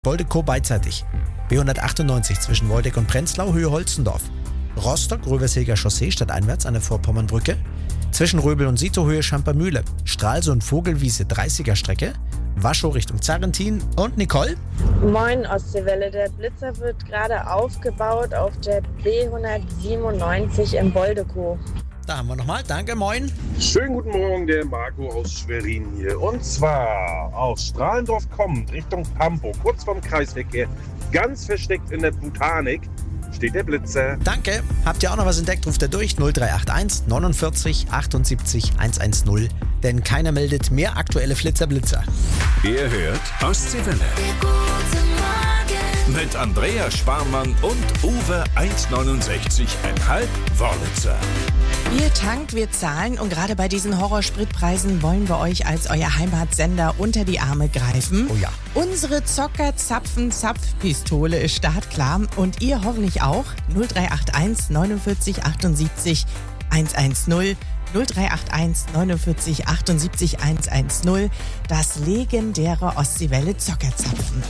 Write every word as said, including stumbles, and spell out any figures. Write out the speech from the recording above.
Boldekow beidseitig. B hundertachtundneunzig zwischen Woldeck und Prenzlau, Höhe Holzendorf. Rostock, Röverseger Chaussee stadteinwärts an der Vorpommernbrücke. Zwischen Röbel und Sito, Höhe Schampermühle. Stralsund, Vogelwiese, dreißiger Strecke. Waschow Richtung Zarrentin. Und Nicole? Moin Ostseewelle, der Blitzer wird gerade aufgebaut auf der B hundertsiebenundneunzig in Boldekow. Da haben wir nochmal. Danke, moin. Schönen guten Morgen, der Marco aus Schwerin hier. Und zwar aus Strahlendorf kommend Richtung Pampo, kurz vorm Kreisverkehr, ganz versteckt in der Botanik, steht der Blitzer. Danke. Habt ihr auch noch was entdeckt, ruft er durch null drei acht eins neunundvierzig achtundsiebzig hundertzehn. Denn keiner meldet mehr aktuelle Flitzer-Blitzer. Ihr hört Ostseewelle. Mit Andrea Sparmann und Uwe eins neunundsechzig Komma fünf Wörlitzer. Wir tankt, wir zahlen und gerade bei diesen Horrorspritpreisen wollen wir euch als euer Heimatsender unter die Arme greifen. Oh ja. Unsere Zocker-Zapfen-Zapfpistole ist startklar und ihr hoffentlich auch. null drei acht eins neunundvierzig achtundsiebzig hundertzehn. null drei acht eins neunundvierzig achtundsiebzig hundertzehn. Das legendäre Ostseewelle Zockerzapfen.